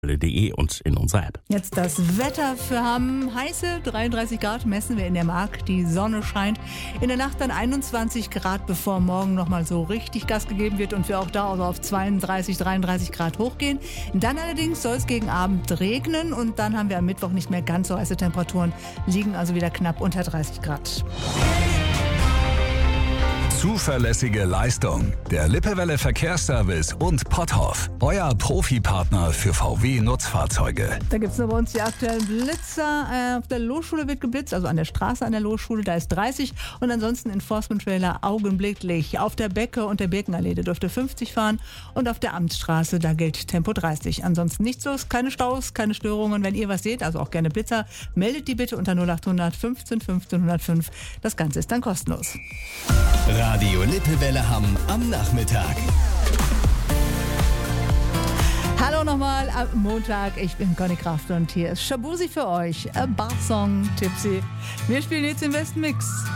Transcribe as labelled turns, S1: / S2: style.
S1: und in unserer App.
S2: Jetzt das Wetter für Hamm. Heiße 33 Grad messen wir in der Mark. Die Sonne scheint. In der Nacht dann 21 Grad, bevor morgen nochmal so richtig Gas gegeben wird und wir auch da also auf 32, 33 Grad hochgehen. Dann allerdings soll es gegen Abend regnen und dann haben wir am Mittwoch nicht mehr ganz so heiße Temperaturen, liegen also wieder knapp unter 30 Grad.
S3: Zuverlässige Leistung. Der Lippewelle Verkehrsservice und Potthoff. Euer Profipartner für VW-Nutzfahrzeuge.
S2: Da gibt es noch bei uns die aktuellen Blitzer. Auf der Losschule wird geblitzt, also an der Straße an der Losschule, da ist 30. Und ansonsten Enforcement-Trailer augenblicklich. Auf der Becke und der Birkenallee, da dürfte 50 fahren. Und auf der Amtsstraße, da gilt Tempo 30. Ansonsten nichts los, keine Staus, keine Störungen. Wenn ihr was seht, also auch gerne Blitzer, meldet die bitte unter 0800 15 15 105. Das Ganze ist dann kostenlos.
S4: Radio Lippewelle Hamm am Nachmittag.
S2: Hallo nochmal am Montag, ich bin Conny Kraft und hier ist Shabuzi für euch, Barsong Tipsy. Wir spielen jetzt den besten Mix.